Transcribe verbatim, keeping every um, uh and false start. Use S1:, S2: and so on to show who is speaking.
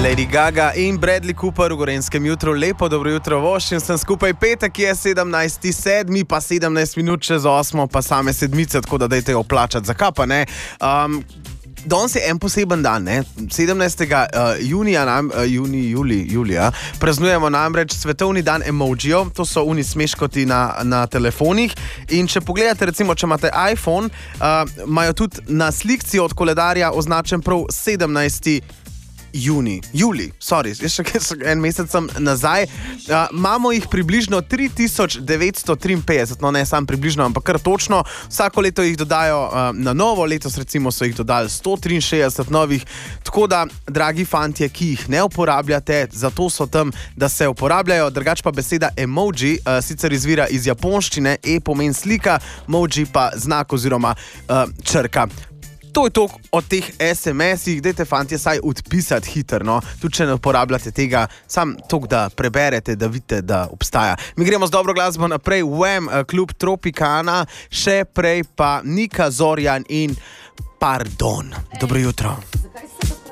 S1: Lady Gaga in Bradley Cooper v Gorenskem jutru. Lepo dobro jutro, voščim sem skupaj petek, je sedemnajsti sedmi, pa sedemnajst minut čez osmo, pa same sedmice, tako da dajte jo plačati. Zakaj pa ne? Um, Danes je en poseben dan, ne? sedemnajstega junija, nam, juni, juli, julija, praznujemo namreč svetovni dan emojijev, to so oni smeškoti na, na telefonih. In če pogledate, recimo, če imate iPhone, uh, imajo tudi na slikci od koledarja označen prav sedemnajsti juni, juli, sorry, še en mesec sem nazaj. Uh, imamo jih približno tri tisoč devetsto triinpetdeset, no ne sam približno, ampak kar točno. Vsako leto jih dodajo uh, na novo, letos recimo so jih dodali sto triinšestdeset novih. Tako da, dragi fantje, ki jih ne uporabljate, zato so tam, da se uporabljajo. Drugač pa beseda emoji uh, sicer izvira iz japonščine, e pomeni slika, emoji pa znak oziroma uh, črka. To je to o teh es em esih, dajte fantje saj odpisati hitro, no. Tudi če ne uporabljate tega, sam tok, da preberete, da vidite, da obstaja. Mi gremo z dobro glasbo naprej, Wham, klub Tropicana, še prej pa Nika Zorjan in Pardon. Dobro jutro.